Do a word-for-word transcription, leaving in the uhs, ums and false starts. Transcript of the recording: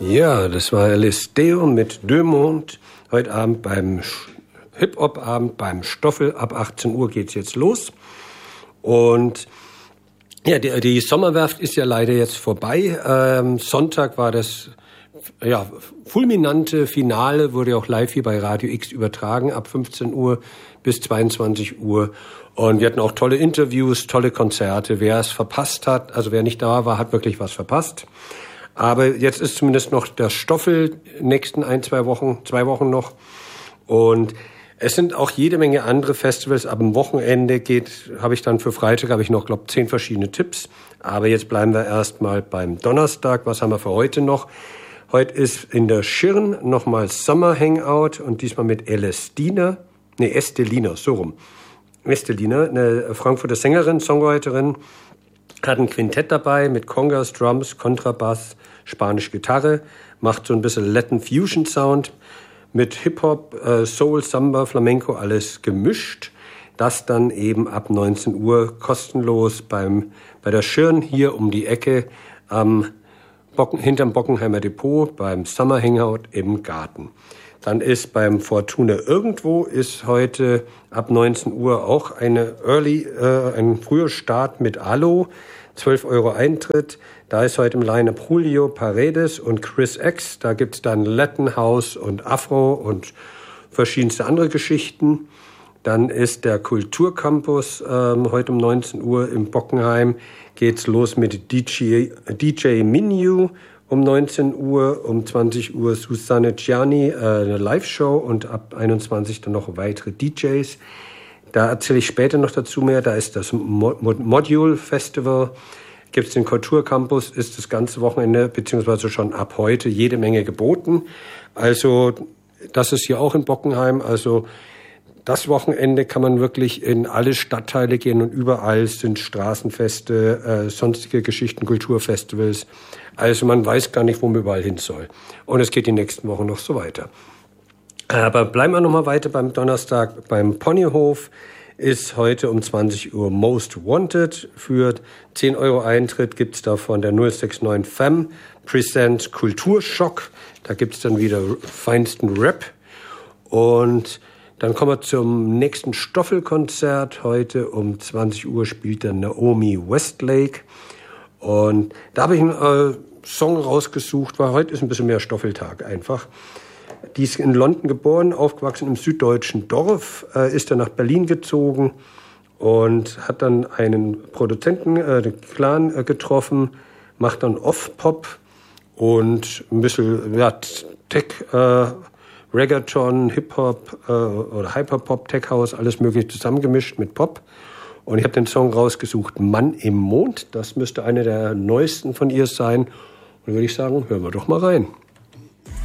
Ja, das war Alice Deo mit Deux Mondes. Heute Abend beim Hip-Hop-Abend beim Stoffel. Ab achtzehn Uhr geht's jetzt los. Und ja, die, die Sommerwerft ist ja leider jetzt vorbei. Ähm, Sonntag war das ja fulminante Finale, wurde auch live hier bei Radio X übertragen, ab fünfzehn Uhr bis zweiundzwanzig Uhr. Und wir hatten auch tolle Interviews, tolle Konzerte. Wer es verpasst hat, also wer nicht da war, hat wirklich was verpasst. Aber jetzt ist zumindest noch der Stoffel nächsten ein, zwei Wochen, zwei Wochen noch. Und es sind auch jede Menge andere Festivals. Ab dem Wochenende geht, habe ich dann für Freitag, habe ich noch, glaube zehn verschiedene Tipps. Aber jetzt bleiben wir erstmal beim Donnerstag. Was haben wir für heute noch? Heute ist in der Schirn nochmal Summer Hangout und diesmal mit Elestina, nee, Estelina, so rum. Estelina, eine Frankfurter Sängerin, Songwriterin, hat ein Quintett dabei mit Congas, Drums, Kontrabass, spanische Gitarre, macht so ein bisschen Latin Fusion Sound mit Hip-Hop, äh, Soul, Samba, Flamenco, alles gemischt. Das dann eben ab neunzehn Uhr kostenlos beim, bei der Schirn hier um die Ecke am Bocken, hinterm Bockenheimer Depot beim Summer Hangout im Garten. Dann ist beim Fortuna Irgendwo ist heute ab neunzehn Uhr auch eine Early, äh, ein früher Start mit Alo, zwölf Euro Eintritt. Da ist heute im Line-Up Julio Paredes und Chris X. Da gibt's dann Latin House und Afro und verschiedenste andere Geschichten. Dann ist der Kulturcampus ähm, heute um neunzehn Uhr im Bockenheim. Geht's los mit D J, D J Minu um neunzehn Uhr, um zwanzig Uhr Susanne Gianni, äh, eine Live-Show und ab einundzwanzig dann noch weitere D Js. Da erzähle ich später noch dazu mehr. Da ist das Mo- Module Festival. Gibt es den Kulturcampus, ist das ganze Wochenende, beziehungsweise schon ab heute, jede Menge geboten. Also das ist hier auch in Bockenheim. Also das Wochenende kann man wirklich in alle Stadtteile gehen und überall sind Straßenfeste, äh, sonstige Geschichten, Kulturfestivals. Also man weiß gar nicht, wo man überall hin soll. Und es geht die nächsten Wochen noch so weiter. Aber bleiben wir noch mal weiter beim Donnerstag. Beim Ponyhof ist heute um zwanzig Uhr Most Wanted. Für zehn Euro Eintritt gibt's da von der null sechs neun F E M Present Kulturschock. Da gibt's dann wieder feinsten Rap. Und dann kommen wir zum nächsten Stoffelkonzert. Heute um zwanzig Uhr spielt dann Naomi Westlake. Und da habe ich einen äh, Song rausgesucht, weil heute ist ein bisschen mehr Stoffeltag einfach. Die ist in London geboren, aufgewachsen im süddeutschen Dorf, äh, ist dann nach Berlin gezogen und hat dann einen Produzenten, äh, den Clan, äh, getroffen, macht dann Off-Pop und ein bisschen ja, Tech, äh, Reggaeton, Hip-Hop äh, oder Hyperpop, Tech-House, alles mögliche zusammengemischt mit Pop. Und ich habe den Song rausgesucht, Mann im Mond. Das müsste einer der neuesten von ihr sein. Und würde ich sagen, hören wir doch mal rein.